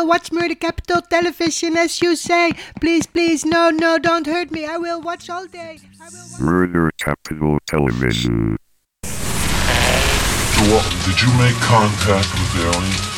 watch Murder Capital Television as you say. Please, please, no, don't hurt me. I will watch all day. Murder Capital Television. Did you make contact with the alien?